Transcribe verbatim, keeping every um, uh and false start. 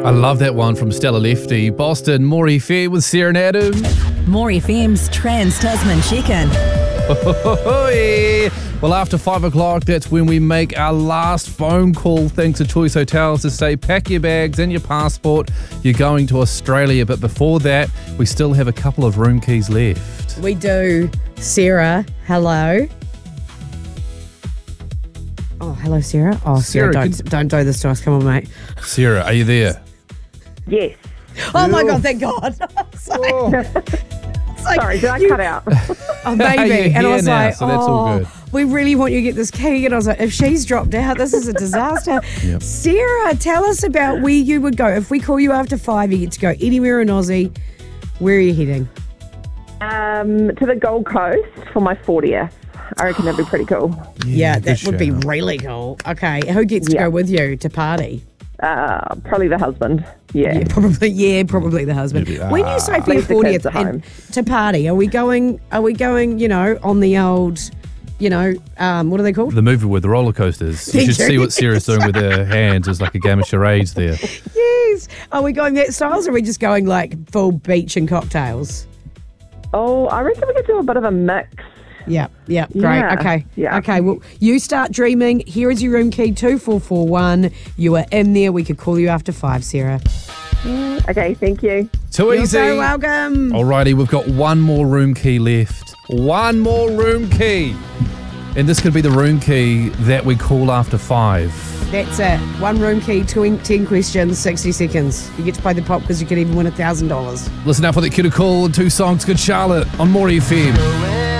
I love that one from Stella Lefty. Boston, More F M with Sarah and Adam. More F M's Trans-Tasman Check-In. Well, after five o'clock, that's when we make our last phone call thanks to Choice Hotels to say pack your bags and your passport. You're going to Australia. But before that, we still have a couple of room keys left. We do. Sarah, hello. Oh, hello, Sarah. Oh, Sarah, Sarah, don't, can- don't do this to us. Come on, mate. Sarah, are you there? Yes. Oh, my God, thank God. Sorry. Oh. It's like, Sorry, did I you- cut out? Oh, maybe. You're And I here was now, like, so that's all oh, good. we really want you to get this key. And I was like, if she's dropped out, this is a disaster. Yep. Sarah, tell us about where you would go. If we call you after five, you get to go anywhere in Aussie. Where are you heading? Um, to the Gold Coast for my fortieth. I reckon that'd be pretty cool. Yeah, that good would be shout. really cool. Okay, who gets to Yeah. go with you to party? Uh, probably the husband. Yeah. Yeah, probably. Yeah, probably the husband. Maybe, When you say for your Leave the kids fortieth at home. to party, are we going? Are we going? You know, on the old, you know, um, what are they called? The movie with the roller coasters. You Thank should you. see what Sarah's doing with her hands. It's like a game of charades there. Yes. Are we going that styles, or are we just going like full beach and cocktails? Oh, I reckon we could do a bit of a mix. Yeah, yeah, great. Yeah, Okay, yeah. okay. Well, you start dreaming. Here is your room key, two four four one. You are in there. We could call you after five, Sarah. Okay, thank you. Too You're easy. so welcome. Alrighty, we've got one more room key left. One more room key. And this could be the room key that we call after five. That's it. One room key, two, ten questions, sixty seconds. You get to play the pop because you could even win one thousand dollars. Listen out for that kid call and two songs. Good Charlotte on More F M.